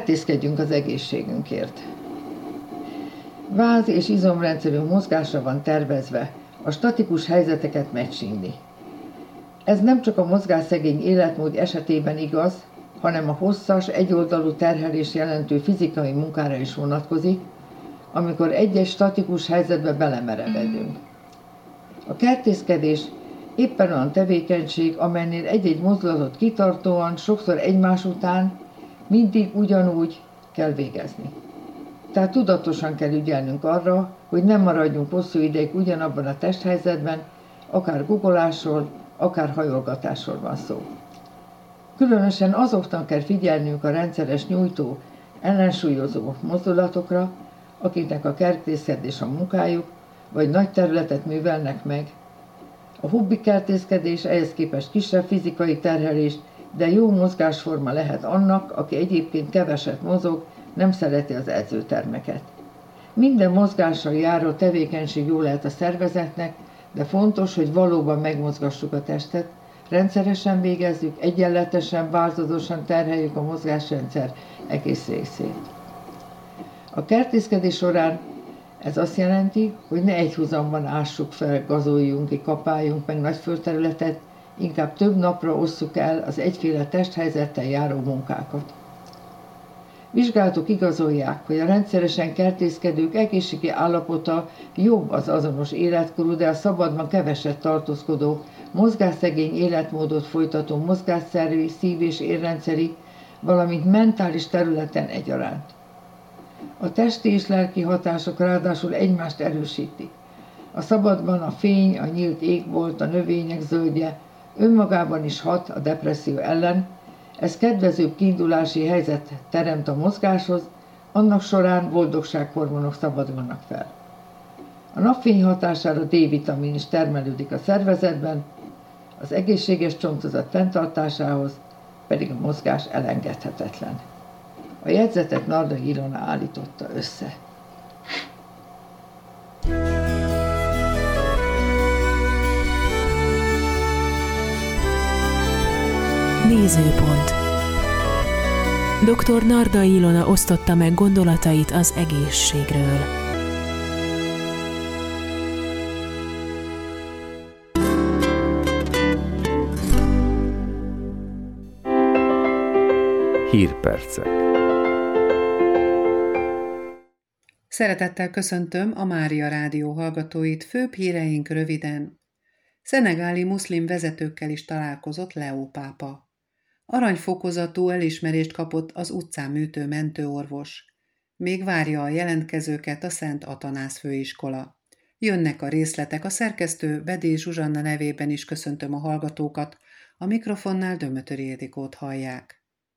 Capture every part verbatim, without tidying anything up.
Kertészkedjünk az egészségünkért. Váz- és izomrendszerünk mozgásra van tervezve, a statikus helyzeteket megsínli. Ez nem csak a mozgásszegény életmód esetében igaz, hanem a hosszas, egyoldalú terhelés jelentő fizikai munkára is vonatkozik, amikor egy-egy statikus helyzetbe belemerevedünk. A kertészkedés éppen olyan tevékenység, amelynél egy-egy mozdulatot kitartóan, sokszor egymás után, mindig ugyanúgy kell végezni. Tehát tudatosan kell ügyelnünk arra, hogy nem maradjunk hosszú ideig ugyanabban a testhelyzetben, akár guggolásról, akár hajolgatásról van szó. Különösen azoknak kell figyelnünk a rendszeres nyújtó, ellensúlyozó mozdulatokra, akiknek a kertészkedés a munkájuk, vagy nagy területet művelnek meg. A hobbi kertészkedés ehhez képest kisebb fizikai terhelést, de jó mozgásforma lehet annak, aki egyébként keveset mozog, nem szereti az edzőtermeket. Minden mozgással járó tevékenység jó lehet a szervezetnek, de fontos, hogy valóban megmozgassuk a testet, rendszeresen végezzük, egyenletesen, változatosan terheljük a mozgásrendszer egész részét. A kertészkedés során ez azt jelenti, hogy ne egyhuzamban ássuk fel, gazoljunk ki, kapáljunk meg nagy földterületet, inkább több napra osszuk el az egyféle testhelyzettel járó munkákat. Vizsgálatok igazolják, hogy a rendszeresen kertészkedők egészségi állapota jobb az azonos életkorú, de a szabadban keveset tartózkodó, mozgásszegény életmódot folytató mozgásszervi, szív- és érrendszeri, valamint mentális területen egyaránt. A testi és lelki hatások ráadásul egymást erősítik. A szabadban a fény, a nyílt égbolt, a növények zöldje önmagában is hat a depresszió ellen, ez kedvezőbb kiindulási helyzet teremt a mozgáshoz, annak során boldogsághormonok szabadulnak fel. A napfény hatására D-vitamin is termelődik a szervezetben, az egészséges csontozat fenntartásához pedig a mozgás elengedhetetlen. A jegyzetet Nardai Ilona állította össze. Nézőpont. doktor Nardai Ilona osztotta meg gondolatait az egészségről. Hírpercek. Szeretettel köszöntöm a Mária Rádió hallgatóit, főbb híreink röviden. Szenegáli muszlim vezetőkkel is találkozott Leó pápa. Aranyfokozatú elismerést kapott az utcán műtő mentőorvos. Még várja a jelentkezőket a Szent Atanász főiskola. Jönnek a részletek, a szerkesztő Bedé Zsuzsanna nevében is köszöntöm a hallgatókat, a mikrofonnál Dömötöri Ildikót hallják.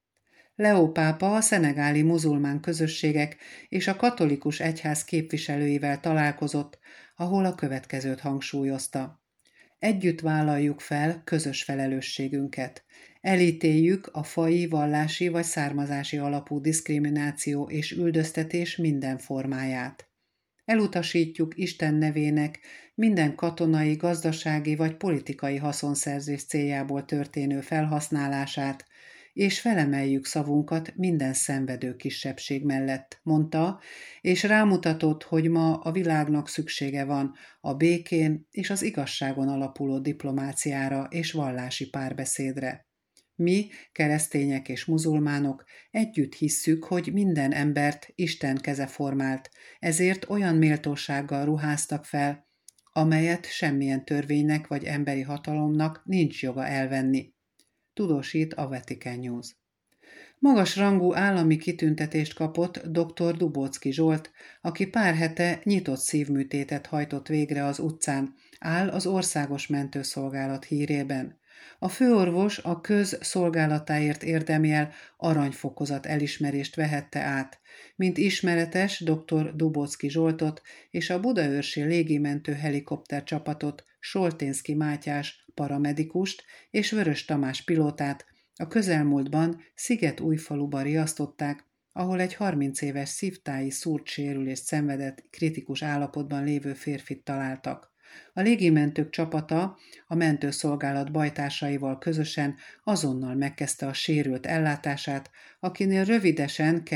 Leó pápa a szenegáli muzulmán közösségek és a katolikus egyház képviselőivel találkozott, ahol a következőt hangsúlyozta. Együtt vállaljuk fel közös felelősségünket. Elítéljük a faji, vallási vagy származási alapú diszkrimináció és üldöztetés minden formáját. Elutasítjuk Isten nevének minden katonai, gazdasági vagy politikai haszonszerzés céljából történő felhasználását, és felemeljük szavunkat minden szenvedő kisebbség mellett, mondta, és rámutatott, hogy ma a világnak szüksége van a békén és az igazságon alapuló diplomáciára és vallási párbeszédre. Mi, keresztények és muzulmánok együtt hisszük, hogy minden embert Isten keze formált, ezért olyan méltósággal ruháztak fel, amelyet semmilyen törvénynek vagy emberi hatalomnak nincs joga elvenni. Tudósít a Vatican News. Magas rangú állami kitüntetést kapott doktor Dubóczky Zsolt, aki pár hete nyitott szívműtétet hajtott végre az utcán, áll az Országos Mentőszolgálat hírében. A főorvos a közszolgálatáért érdemjel aranyfokozat elismerést vehette át. Mint ismeretes, doktor Dubóczky Zsoltot és a budaörsi légimentő helikopter csapatot, Solténszky Mátyás paramedikust és Vörös Tamás pilótát a közelmúltban Szigetújfaluba riasztották, ahol egy harminc éves szívtáji szúrtsérülést szenvedett kritikus állapotban lévő férfit találtak. A légimentők csapata a mentőszolgálat bajtársaival közösen azonnal megkezdte a sérült ellátását, akinél rövidesen